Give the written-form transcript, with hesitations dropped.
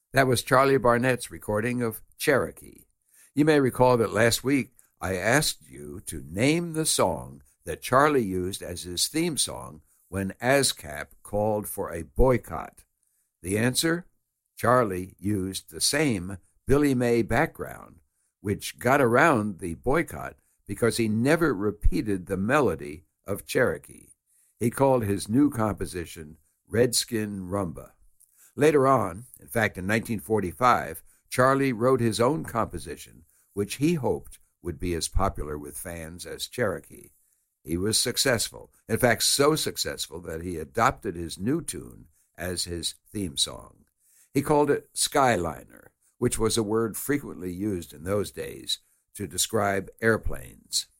That was Charlie Barnett's recording of Cherokee. You may recall that last week I asked you to name the song that Charlie used as his theme song when ASCAP called for a boycott. The answer? Charlie used the same Billy May background, which got around the boycott because he never repeated the melody of Cherokee. He called his new composition Redskin Rumba. Later on, in fact in 1945, Charlie wrote his own composition, which he hoped would be as popular with fans as Cherokee. He was successful, in fact so successful that he adopted his new tune as his theme song. He called it Skyliner, which was a word frequently used in those days to describe airplanes.